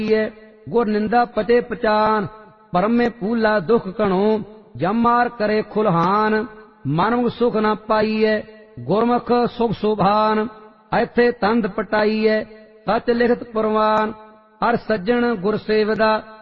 है। गुर निंदा पते पचान, परम में फूला दुख कणो, जमार करे खुलहान। मानव सुख न पाईए, गुरमुख सुख सुभान। ऐथे तंद पटाईए, सच लिखत परवान। हर सज्जन गुर सेवदा,